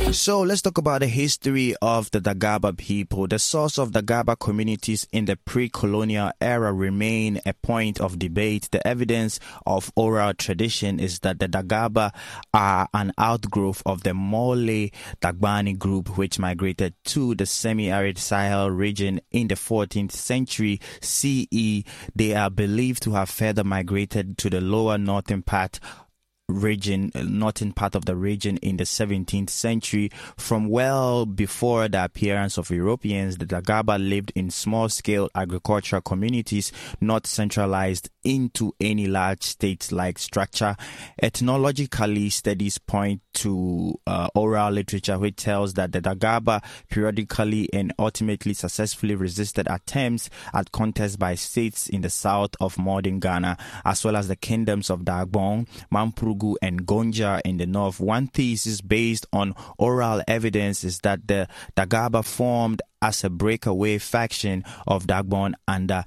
So let's talk about the history of the Dagaba people. The source of Dagaba communities in the pre-colonial era remain a point of debate. The evidence of oral tradition is that the Dagaba are an outgrowth of the Mole Dagbani group, which migrated to the semi-arid Sahel region in the 14th century CE. They are believed to have further migrated to the lower northern part of the region in the 17th century. From well before the appearance of Europeans, the Dagaba lived in small-scale agricultural communities, not centralized into any large state-like structure. Ethnologically, studies point to oral literature which tells that the Dagaba periodically and ultimately successfully resisted attempts at conquest by states in the south of modern Ghana, as well as the kingdoms of Dagbon, Mamprugu, and Gonja in the north. One thesis based on oral evidence is that the Dagaba formed as a breakaway faction of Dagbon under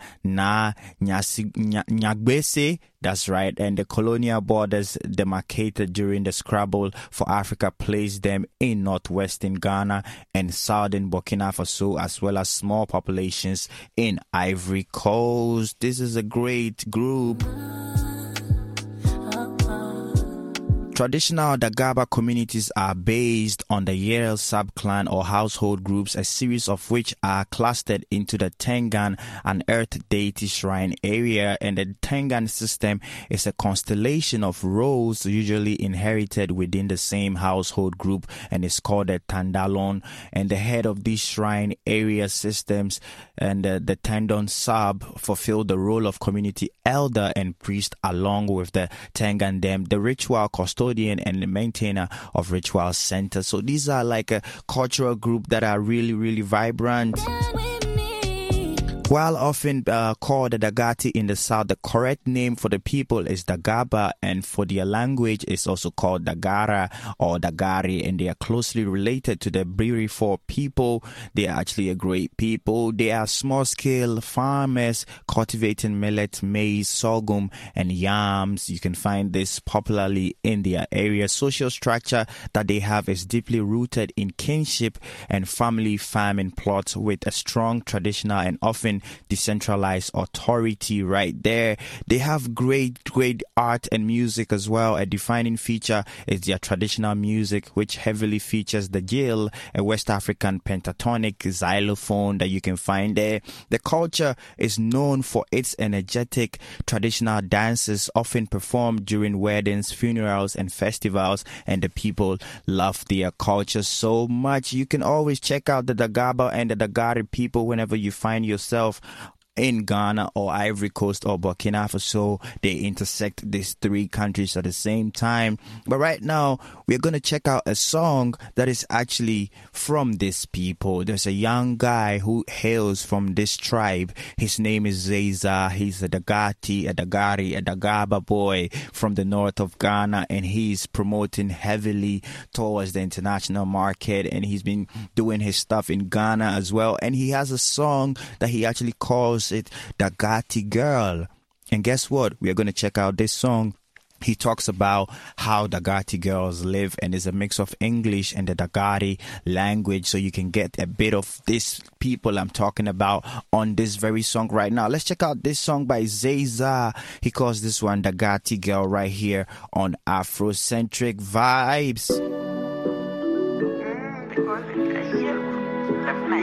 Nyagbese, that's right, and the colonial borders demarcated during the scrabble for Africa placed them in northwestern Ghana and southern Burkina Faso, as well as small populations in Ivory Coast. This is a great group. Traditional Dagaba communities are based on the Yerel subclan or household groups, a series of which are clustered into the Tengan, an earth deity shrine area. And the Tengan system is a constellation of roles usually inherited within the same household group and is called a Tandalon. And the head of these shrine area systems and the Tandon sub fulfill the role of community elder and priest along with the Tengan them, the ritual custodian and the maintainer of ritual centers. So these are like a cultural group that are really, really vibrant. While often called the Dagati in the south, the correct name for the people is Dagaba, and for their language is also called Dagara or Dagari, and they are closely related to the Bririfor people. They are actually a great people. They are small-scale farmers cultivating millet, maize, sorghum, and yams. You can find this popularly in their area. Social structure that they have is deeply rooted in kinship and family farming plots with a strong traditional and often decentralized authority right there. They have great art and music as well. A defining feature is their traditional music, which heavily features the jil, a West African pentatonic xylophone that you can find there. The culture is known for its energetic traditional dances, often performed during weddings, funerals, and festivals, and the people love their culture so much. You can always check out the Dagaba and the Dagari people whenever you find yourself in Ghana or Ivory Coast or Burkina Faso. They intersect these three countries at the same time. But right now, we're going to check out a song that is actually from this people. There's a young guy who hails from this tribe. His name is Zeza. He's a Dagati, a Dagari, a Dagaba boy from the north of Ghana, and he's promoting heavily towards the international market, and he's been doing his stuff in Ghana as well. And he has a song that he actually calls it Dagati Girl. And guess what? We are going to check out this song. He talks about how Dagati girls live, and it's a mix of English and the Dagari language, so you can get a bit of this people I'm talking about on this very song right now. Let's check out this song by Zeza. He calls this one Dagati Girl right here on Afrocentric Vibes.